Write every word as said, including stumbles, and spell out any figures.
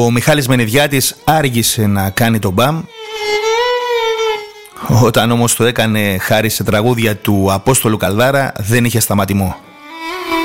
Ο Μιχάλης Μενιδιάτης άργησε να κάνει τον μπαμ. Όταν όμως το έκανε χάρη σε τραγούδια του Απόστολου Καλδάρα δεν είχε σταματημό.